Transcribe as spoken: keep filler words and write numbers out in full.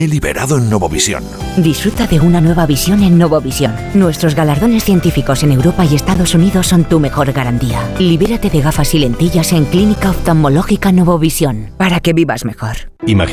He liberado en Novovisión. Disfruta de una nueva visión en Novovisión. Nuestros galardones científicos en Europa y Estados Unidos son tu mejor garantía. Libérate de gafas y lentillas en Clínica Oftalmológica Novovisión para que vivas mejor. Imagina